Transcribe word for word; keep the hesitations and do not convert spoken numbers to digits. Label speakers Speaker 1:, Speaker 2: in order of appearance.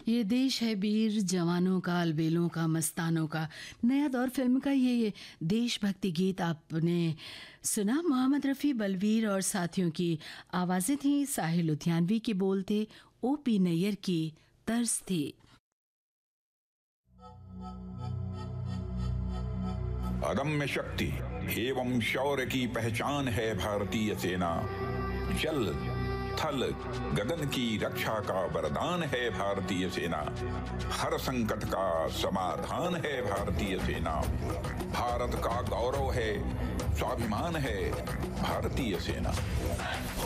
Speaker 1: ये देश है वीर जवानों का, अलबेलों का, मस्तानों का। नया दौर फिल्म का ये ये देशभक्ति गीत आपने सुना। मोहम्मद रफ़ी, बलवीर और साथियों की आवाज़ें थीं। साहिल लुधियानवी के बोल थे, ओ पी नैयर की तर्ज थी।
Speaker 2: अदम्य शक्ति एवं शौर्य की पहचान है भारतीय सेना। जल थल गगन की रक्षा का वरदान है भारतीय सेना। हर संकट का समाधान है भारतीय सेना। भारत का गौरव है, स्वाभिमान है भारतीय सेना।